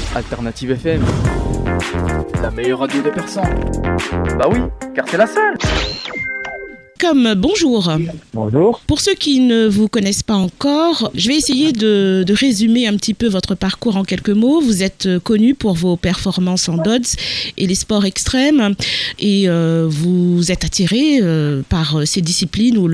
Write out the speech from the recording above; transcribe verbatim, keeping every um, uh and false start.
Alternative F M, la meilleure radio des Persans. Bah oui, car c'est la seule. Comme bonjour. Bonjour. Pour ceux qui ne vous connaissent pas encore, je vais essayer de, de résumer un petit peu votre parcours en quelques mots. Vous êtes connu pour vos performances en dodds et les sports extrêmes et euh, vous êtes attiré euh, par ces disciplines où